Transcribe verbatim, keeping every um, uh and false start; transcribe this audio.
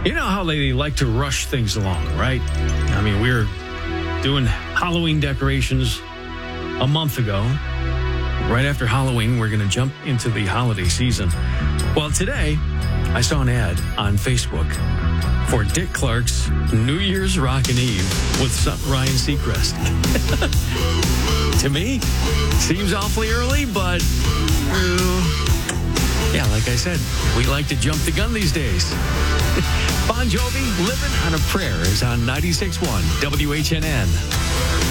You know how they like to rush things along, right? I mean, we were doing Halloween decorations a month ago. Right after Halloween, we're going to jump into the holiday season. Well, today, I saw an ad on Facebook for Dick Clark's New Year's Rockin' Eve with son Ryan Seacrest. To me, seems awfully early, but uh, yeah, like I said, we like to jump the gun these days. Bon Jovi, Living on a Prayer is on ninety-six point one W H N N.